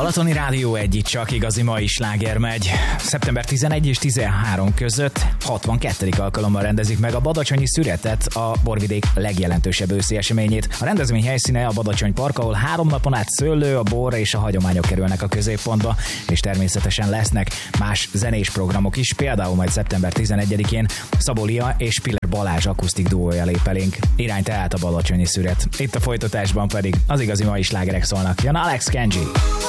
Balatoni Rádió 1, csak igazi mai sláger megy. Szeptember 11 és 13 között 62. alkalommal rendezik meg a Badacsonyi Szüretet, a borvidék legjelentősebb őszi eseményét. A rendezvény helyszíne a Badacsony Park, ahol 3 napon át szőlő, a bor és a hagyományok kerülnek a középpontba, és természetesen lesznek más zenés programok is, például majd szeptember 11-én Szabó Lia és Piller Balázs akusztik duója lép elénk. Irány tehát a Badacsonyi Szüret. Itt a folytatásban pedig az igazi mai slágerek szólnak. Jön Alex Kenji.